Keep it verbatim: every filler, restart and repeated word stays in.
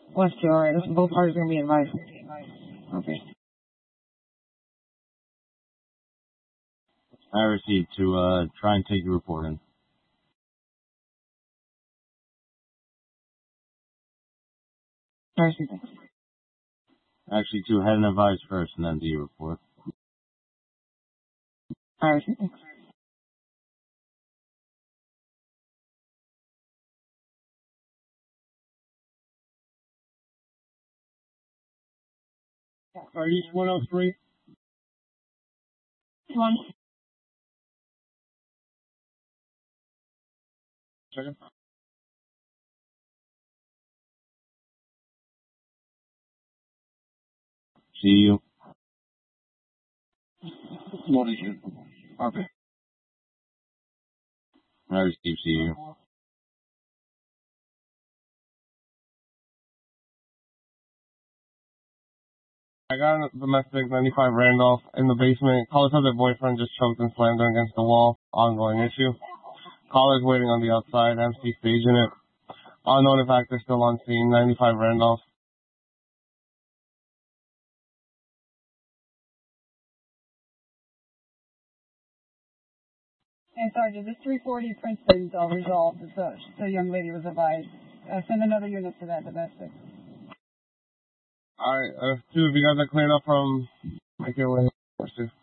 West two, alright. Both parties are going to be advised. Okay. I received to uh, try and take your report in. I received. Actually, to head and advise first and then do your report. I received. Are you one oh three? One. Second. See you. What is you? Okay. I received see you. I got a domestic ninety-five Randolph in the basement. Caller said their boyfriend just choked and slammed her against the wall. Ongoing issue. Caller's waiting on the outside. M C staging it. Unknown factor still on scene. ninety-five Randolph. Hey, Sergeant, this three forty Princeton's all resolved. The, the young lady was advised. Uh, send another unit to that domestic. Alright, uh, two of you guys are clearing up from, make your way.